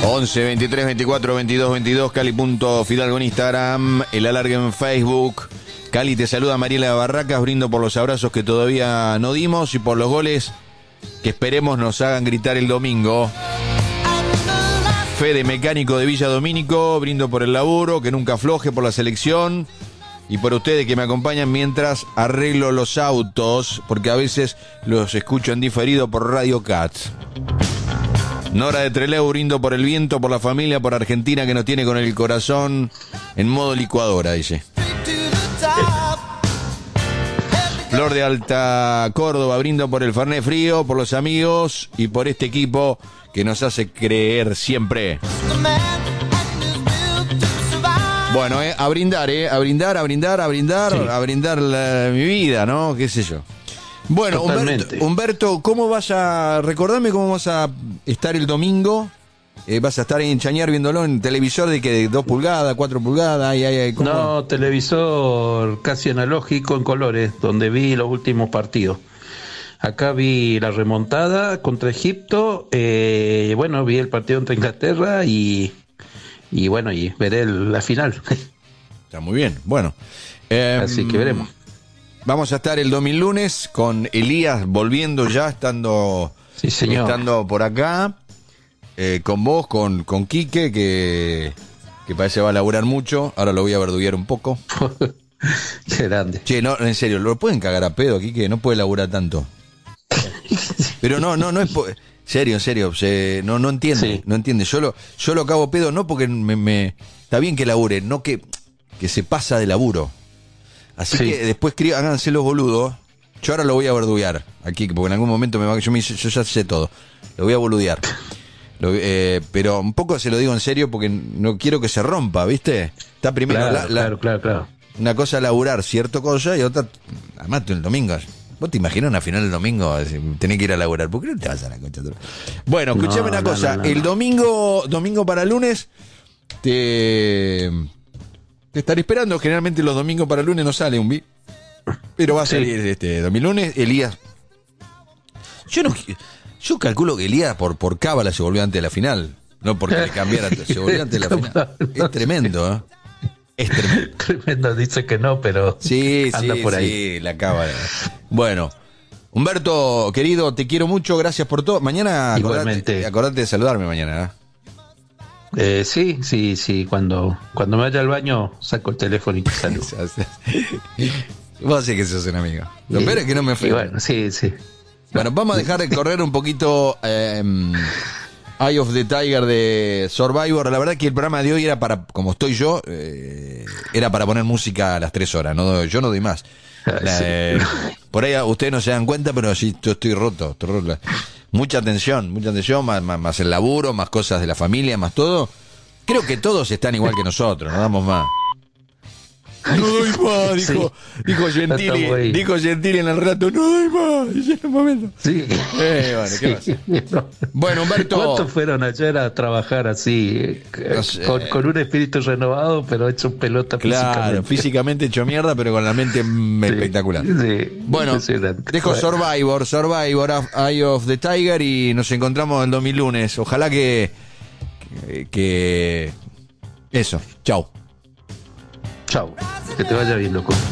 11 23 24 22 22, Cali.Fidalgo en Instagram, el alargue en Facebook. Cali, te saluda Mariela Barracas, brindo por los abrazos que todavía no dimos y por los goles que esperemos nos hagan gritar el domingo. Fede, mecánico de Villa Domínico, brindo por el laburo, que nunca afloje, por la selección y por ustedes que me acompañan mientras arreglo los autos, porque a veces los escucho en diferido por Radio Cat. Nora de Trelew, brindo por el viento, por la familia, por Argentina que nos tiene con el corazón en modo licuadora, dice. Flor de Alta Córdoba, brindo por el Fernet frío, por los amigos y por este equipo que nos hace creer siempre. Bueno, a brindar, a brindar mi vida, ¿no? ¿Qué sé yo? Bueno, Humberto, ¿cómo vas a... Recordame cómo vas a estar el domingo. ¿Vas a estar en Chañar viéndolo en televisor de que de 2 pulgadas, 4 pulgadas? ¿Cómo? No, televisor casi analógico en colores, donde vi los últimos partidos. Acá vi la remontada contra Egipto, vi el partido contra Inglaterra y veré la final. Está muy bien, bueno. Así que veremos. Vamos a estar el domingo lunes con Elías volviendo ya, estando por acá, con vos, con Quique, que parece va a laburar mucho. Ahora lo voy a verduguear un poco. Qué grande. Che, no, en serio, ¿lo pueden cagar a pedo, Quique? No puede laburar tanto. Pero no es serio, no entiende, sí. No entiende. Yo lo cago pedo no porque está bien que labure, no que se pasa de laburo. Así sí. Que después háganse los boludos. Yo ahora lo voy a verduguear aquí, porque en algún momento yo ya sé todo. Lo voy a boludear. Pero un poco se lo digo en serio porque no quiero que se rompa, ¿viste? Está primero claro. Una cosa laburar cierta cosa y otra, además el domingo. ¿Vos te imaginas una final el domingo? Tenés que ir a laburar. ¿Por qué no te vas a la concha? Bueno, escuchame una cosa. No. El domingo para lunes te estaré esperando. Generalmente los domingos para lunes no sale pero va a salir este domingo lunes. Elías. Yo calculo que Elías por cábala se volvió antes de la final. No porque le cambiara, se volvió antes de la final. Es tremendo, ¿eh? Es tremendo. Tremendo, dice que no, pero anda por ahí. Sí, la cábala. Bueno, Humberto, querido, te quiero mucho, gracias por todo. Mañana acordate de saludarme mañana, ¿eh? Sí, cuando me vaya al baño saco el teléfono y te saludo. Vos sí que sos un amigo. Lo peor es que no me fui. Bueno, sí. Bueno, vamos a dejar de correr un poquito Eye of the Tiger de Survivor. La verdad que el programa de hoy era para, como estoy yo, era para poner música a las 3 horas. Yo no doy más. Por ahí ustedes no se dan cuenta, pero sí, yo estoy roto. Mucha atención, más el laburo, más cosas de la familia, más todo. Creo que todos están igual que nosotros, no damos más. No doy más, dijo Gentili en el rato, no doy más, y en el momento. Sí. ¿Qué más? Bueno, Humberto. ¿Cuántos fueron ayer a trabajar así, con un espíritu renovado, pero hecho pelota físicamente hecho mierda, pero con la mente espectacular? Sí, bueno, dejo Survivor, Eye of the Tiger y nos encontramos el domingo lunes. Ojalá que eso. Chau. Que te vaya bien, loco.